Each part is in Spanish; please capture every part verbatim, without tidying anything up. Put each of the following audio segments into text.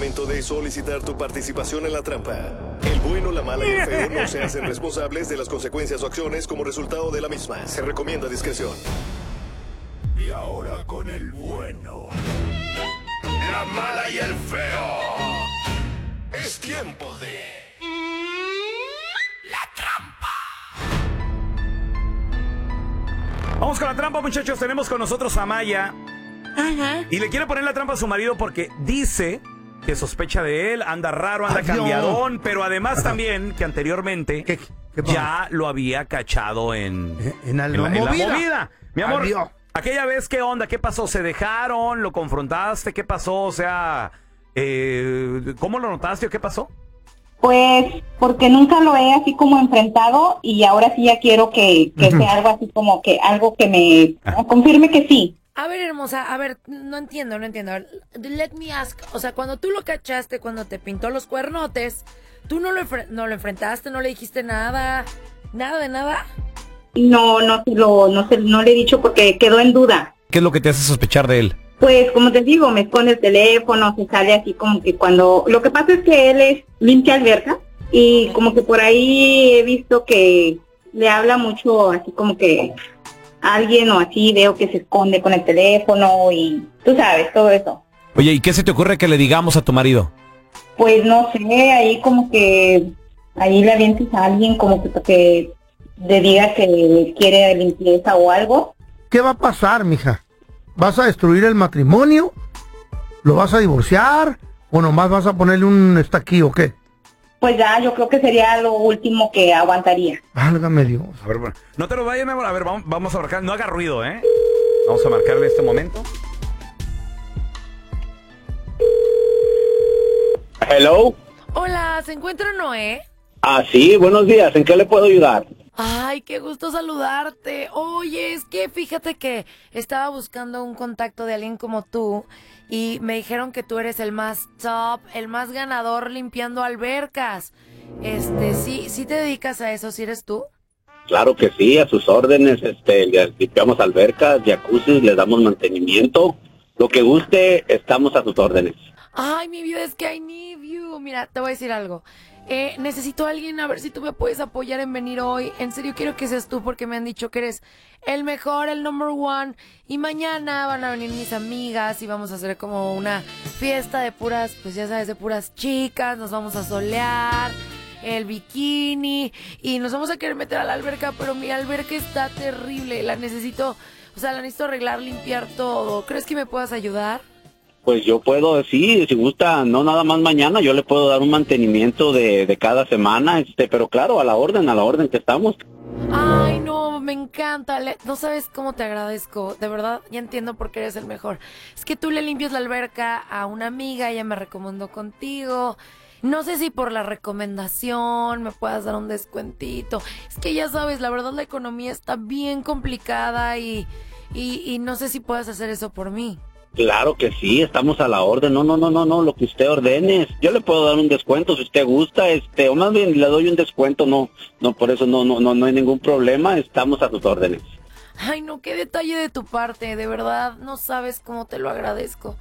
momento de solicitar tu participación en la trampa. El bueno, la mala y el feo no se hacen responsables de las consecuencias o acciones como resultado de la misma. Se recomienda discreción. Y ahora con el bueno, la mala y el feo. Es tiempo de... la trampa. Vamos con la trampa, muchachos. Tenemos con nosotros a Maya. Ajá. Y le quiere poner la trampa a su marido porque dice que sospecha de él, anda raro, anda Adiós. cambiadón, pero además también que anteriormente ¿Qué, qué pasa? ya lo había cachado en, En la- en la, en la movida. movida. Mi amor, Adiós. aquella vez, ¿qué onda? ¿Qué pasó? ¿Se dejaron? ¿Lo confrontaste? ¿Qué pasó? O sea, eh, ¿cómo lo notaste o qué pasó? Pues porque nunca lo he así como enfrentado y ahora sí ya quiero que, que sea algo así como que algo que me Ah. confirme que sí. A ver, hermosa, a ver, no entiendo, no entiendo. A ver, let me ask, o sea, cuando tú lo cachaste, cuando te pintó los cuernotes, ¿tú no lo, enfre- no lo enfrentaste, no le dijiste nada, nada de nada? No, no se lo, no se, no le he dicho porque quedó en duda. ¿Qué es lo que te hace sospechar de él? Pues como te digo, me esconde el teléfono, se sale así como que cuando, lo que pasa es que él es limpia alberca y como que por ahí he visto que le habla mucho así como que a alguien o así, veo que se esconde con el teléfono y tú sabes, todo eso. Oye, ¿y qué se te ocurre que le digamos a tu marido? Pues no sé, ahí como que, ahí le avientes a alguien como que, que le diga que quiere limpieza o algo. ¿Qué va a pasar, mija? ¿Vas a destruir el matrimonio? ¿Lo vas a divorciar? ¿O nomás vas a ponerle un estaquí o qué? Pues ya, yo creo que sería lo último que aguantaría. Válgame Dios. A ver, bueno, no te lo vayas, mi amor. A ver, vamos, vamos a marcar. No haga ruido, ¿eh? Vamos a marcarle este momento. Hello. Hola, ¿se encuentra Noé? Ah, sí, buenos días. ¿En qué le puedo ayudar? Ay, qué gusto saludarte. Oye, es que fíjate que estaba buscando un contacto de alguien como tú y me dijeron que tú eres el más top, el más ganador limpiando albercas. Este, sí, sí te dedicas a eso, ¿sí eres tú? Claro que sí, a sus órdenes. Este, le limpiamos albercas, jacuzzi, le damos mantenimiento. Lo que guste, estamos a sus órdenes. Ay, mi vida, es que I need you. Mira, te voy a decir algo. Eh, necesito a alguien, a ver si tú me puedes apoyar en venir hoy. En serio, quiero que seas tú porque me han dicho que eres el mejor, el number one. Y mañana van a venir mis amigas y vamos a hacer como una fiesta de puras, pues ya sabes, de puras chicas. Nos vamos a solear, el bikini y nos vamos a querer meter a la alberca, pero mi alberca está terrible. La necesito, o sea, la necesito arreglar, limpiar todo. ¿Crees que me puedas ayudar? Pues yo puedo, sí, si gusta, no nada más mañana, yo le puedo dar un mantenimiento de, de cada semana, este, pero claro, a la orden, a la orden que estamos. Ay, no, me encanta. Le- no sabes cómo te agradezco. De verdad, ya entiendo por qué eres el mejor. Es que tú le limpias la alberca a una amiga, ella me recomendó contigo. No sé si por la recomendación me puedas dar un descuentito. Es que ya sabes, la verdad la economía está bien complicada y, y, y no sé si puedes hacer eso por mí. Claro que sí, estamos a la orden. No, no, no, no, no, lo que usted ordene. Yo le puedo dar un descuento si usted gusta, este, o más bien le doy un descuento, no, no, por eso no, no, no, no hay ningún problema, estamos a sus órdenes. Ay, no, qué detalle de tu parte, de verdad, no sabes cómo te lo agradezco.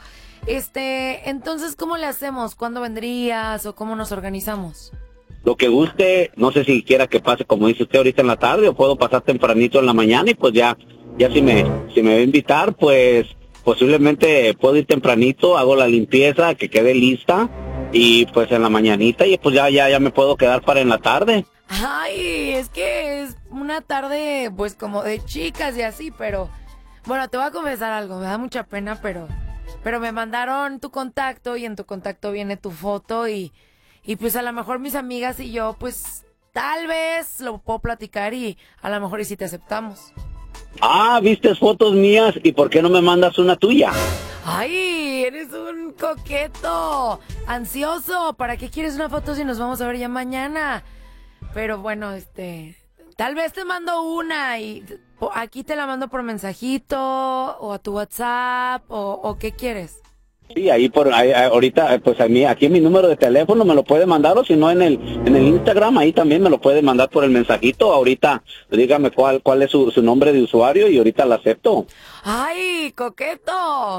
Este, entonces, ¿cómo le hacemos? ¿Cuándo vendrías o cómo nos organizamos? Lo que guste, no sé si quiera que pase como dice usted ahorita en la tarde o puedo pasar tempranito en la mañana y pues ya, ya si me, si me va a invitar, pues posiblemente puedo ir tempranito, hago la limpieza, que quede lista y pues en la mañanita y pues ya, ya, ya me puedo quedar para en la tarde. Ay, es que es una tarde pues como de chicas y así, pero bueno, te voy a confesar algo, me da mucha pena, pero pero me mandaron tu contacto y en tu contacto viene tu foto y y pues a lo mejor mis amigas y yo pues tal vez lo puedo platicar y a lo mejor y si te aceptamos. Ah, ¿viste fotos mías? ¿Y por qué no me mandas una tuya? ¡Ay! Eres un coqueto, ansioso. ¿Para qué quieres una foto si nos vamos a ver ya mañana? Pero bueno, este, tal vez te mando una y aquí te la mando por mensajito o a tu WhatsApp o, o ¿qué quieres? Sí, ahí por ahí, ahorita, pues a mí, aquí en mi número de teléfono me lo puede mandar o si no en el en el Instagram, ahí también me lo puede mandar por el mensajito. Ahorita dígame cuál cuál es su, su nombre de usuario y ahorita lo acepto. ¡Ay, coqueto!